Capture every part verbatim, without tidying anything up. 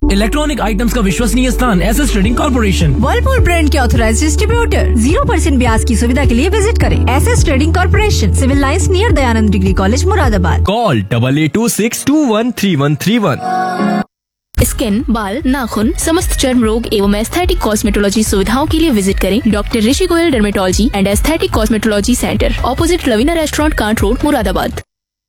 Electronic items का विश्वसनीय स्थान S S trading corporation. Whirlpool brand के ऑथराइज्ड डिस्ट्रीब्यूटर। जीरो परसेंट ब्याज की सुविधा के लिए विजिट करें S S trading corporation, civil lines near Dayanand degree college, Moradabad. Call double eight to six to one three one three one. Skin, बाल, नाखून, समस्त चर्म रोग एवं एस्थेटिक कॉस्मेटोलॉजी सुविधाओं के लिए विजिट करें doctor Rishi Goyal dermatology and aesthetic cosmetology centre, opposite Lavina restaurant, can't road, Moradabad.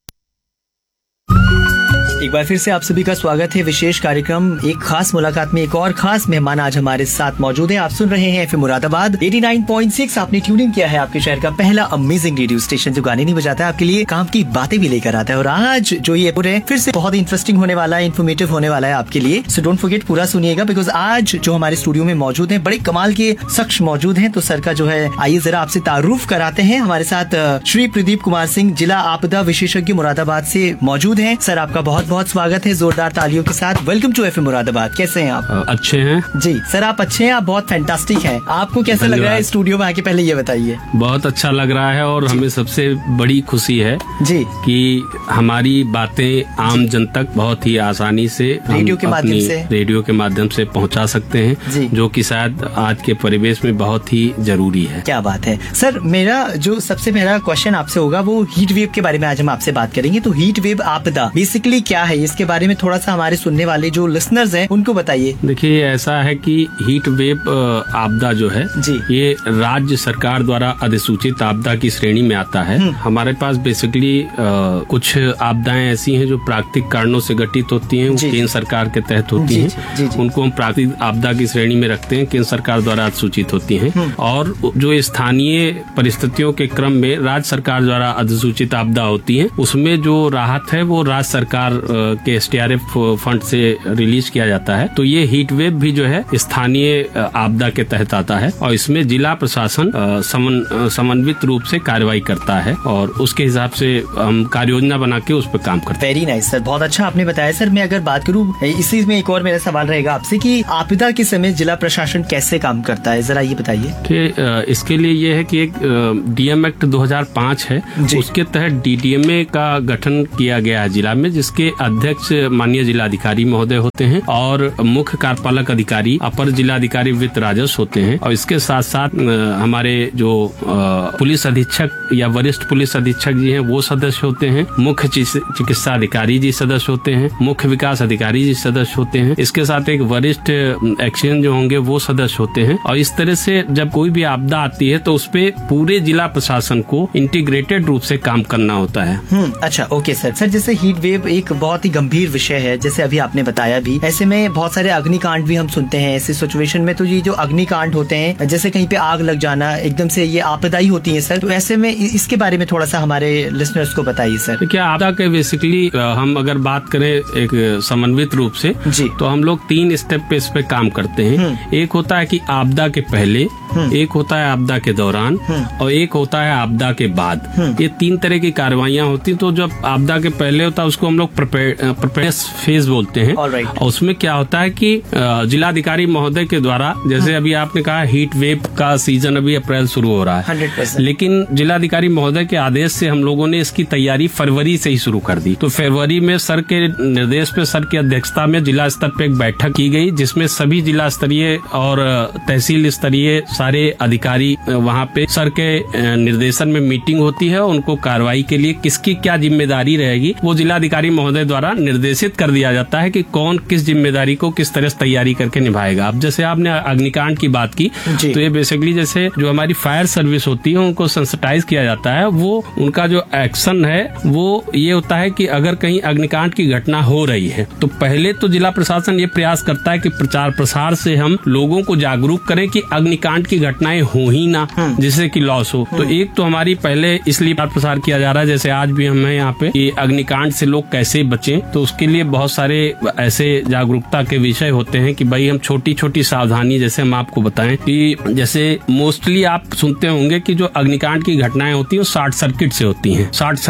एक बार फिर से आप सभी का स्वागत है विशेष कार्यक्रम एक खास मुलाकात में। एक और खास मेहमान आज हमारे साथ मौजूद हैं। आप सुन रहे हैं एफएम मुरादाबाद नवासी पॉइंट छह। आपने ट्यूनिंग किया है आपके शहर का पहला अमेजिंग रेडियो स्टेशन जो गाने नहीं बजाता है, आपके लिए काम की बातें भी लेकर आता है। और आज जो ये पूरे फिर से बहुत इंटरेस्टिंग होने वाला है, इन्फॉर्मेटिव होने वाला है आपके लिए। सो डोंट फॉरगेट, पूरा सुनिएगा, बिकॉज आज जो हमारे स्टूडियो में मौजूद है बड़े कमाल के शख्स मौजूद है। तो सर का जो है आइए जरा आपसे तारुफ कराते हैं। हमारे साथ श्री प्रदीप कुमार सिंह, जिला आपदा विशेषज्ञ मुरादाबाद से मौजूद है। सर आपका बहुत बहुत स्वागत है जोरदार तालियों के साथ। Welcome to FM Moradabad. कैसे हैं आप? अच्छे हैं जी सर, आप अच्छे हैं, आप बहुत फैंटास्टिक हैं। आपको कैसा लग रहा है स्टूडियो में आके, पहले ये बताइए। बहुत अच्छा लग रहा है और हमें सबसे बड़ी खुशी है जी कि हमारी बातें आम जन तक बहुत ही आसानी से रेडियो के माध्यम से रेडियो के माध्यम से पहुंचा सकते हैं, जो कि शायद आज के परिवेश में बहुत ही जरूरी है। क्या बात है सर। मेरा जो सबसे पहला क्वेश्चन आपसे होगा वो हीट वेव के बारे में आज हम आपसे बात करेंगे। तो हीट वेव आपदा बेसिकली क्या है, इसके बारे में थोड़ा सा हमारे सुनने वाले जो लिसनर्स हैं उनको बताइए। देखिए, ऐसा है कि हीट वेव आपदा जो है जी, ये राज्य सरकार द्वारा अधिसूचित आपदा की श्रेणी में आता है। हमारे पास बेसिकली कुछ आपदाएं ऐसी हैं जो प्राकृतिक कारणों से घटित होती हैं, केंद्र सरकार के तहत होती हैं, जी, जी, उनको हम प्राकृतिक आपदा की श्रेणी में रखते हैं, केंद्र सरकार द्वारा अधिसूचित होती हैं। और जो स्थानीय परिस्थितियों के क्रम में राज्य सरकार द्वारा अधिसूचित आपदा होती है, उसमें जो राहत है वो राज्य सरकार के S T R F fund से रिलीज किया जाता है। तो ये हीट वेव भी जो है स्थानीय आपदा के तहत आता है और इसमें जिला प्रशासन समन, समन्वित रूप से कार्रवाई करता है और उसके हिसाब से हम कार्य योजना बना के उस पर काम करते हैं। वेरी नाइस सर, बहुत अच्छा आपने बताया। सर मैं अगर बात करूँ इसी में एक और मेरा सवाल रहेगा आपसे कि आपदा के समय जिला प्रशासन कैसे काम करता है, जरा ये बताइए। इसके लिए ये है कि एक डीएम एक्ट दो हजार पाँच है, उसके तहत डीडीएमए का गठन किया गया है जिला में, जिसके अध्यक्ष माननीय जिलाधिकारी महोदय होते हैं और मुख्य कार्यपालक अधिकारी अपर जिलाधिकारी वित्त राजस्व होते हैं। और इसके साथ साथ हमारे जो पुलिस अधीक्षक या वरिष्ठ पुलिस अधीक्षक जी हैं वो सदस्य होते हैं, मुख्य चिकित्सा अधिकारी जी सदस्य होते हैं, मुख्य विकास अधिकारी जी सदस्य होते हैं। इसके साथ एक वरिष्ठ एक्शन जो होंगे वो सदस्य होते हैं। और इस तरह से जब कोई भी आपदा आती है तो उसपे पूरे जिला प्रशासन को इंटीग्रेटेड रूप से काम करना होता है। हम्म अच्छा, ओके सर। सर जैसे हीट वेव एक बहुत ही गंभीर विषय है, जैसे अभी आपने बताया भी, ऐसे में बहुत सारे अग्निकांड भी हम सुनते हैं। ऐसे सिचुएशन में तो ये जो अग्निकांड होते हैं, जैसे कहीं पे आग लग जाना, एकदम से ये आपदाई होती है सर। तो ऐसे में इसके बारे में थोड़ा सा हमारे लिसनर्स को बताइए सर। क्या आपदा के बेसिकली हम अगर बात करें एक समन्वित रूप से जी, तो हम लोग तीन स्टेप पे इस पे काम करते हैं। एक होता है कि आपदा के पहले, एक होता है आपदा के दौरान और एक होता है आपदा के बाद। ये तीन तरह की कार्रवाइयां होती हैं। तो जब आपदा के पहले होता है उसको हम लोग प्रिपेयर्स फेज बोलते हैं। और उसमें क्या होता है कि जिलाधिकारी महोदय के द्वारा, जैसे अभी आपने कहा हीट वेव का सीजन अभी अप्रैल शुरू हो रहा है, लेकिन जिलाधिकारी महोदय के आदेश से हम लोगों ने इसकी तैयारी फरवरी से ही शुरू कर दी। तो फरवरी में सर के निर्देश पे, सर की अध्यक्षता में जिला स्तर पे एक बैठक की गई, जिसमें सभी जिला स्तरीय और तहसील स्तरीय सारे अधिकारी वहाँ पे सर के निर्देशन में मीटिंग होती है। उनको कार्रवाई के लिए किसकी क्या जिम्मेदारी रहेगी वो जिलाधिकारी महोदय द्वारा निर्देशित कर दिया जाता है कि कौन किस जिम्मेदारी को किस तरह से तैयारी करके निभाएगा। अब जैसे आपने अग्निकांड की बात की, तो ये बेसिकली जैसे जो हमारी फायर सर्विस होती है उनको सेंसिटाइज किया जाता है। वो उनका जो एक्शन है वो ये होता है कि अगर कहीं अग्निकांड की घटना हो रही है तो पहले तो जिला प्रशासन ये प्रयास करता है कि प्रचार प्रसार से हम लोगों को जागरूक करें कि अग्निकांड की घटनाएं हो ही ना, जिससे कि लॉस हो। तो एक तो हमारी पहले इसलिए प्रसार किया जा रहा है, जैसे आज भी हमें यहाँ पे कि अग्निकांड से लोग कैसे बचें, तो उसके लिए बहुत सारे ऐसे जागरूकता के विषय होते हैं कि भाई हम छोटी छोटी सावधानी, जैसे हम आपको बताएं कि जैसे मोस्टली आप सुनते होंगे कि जो अग्निकांड की घटनाएं होती है वो शॉर्ट सर्किट से होती हैं। शॉर्ट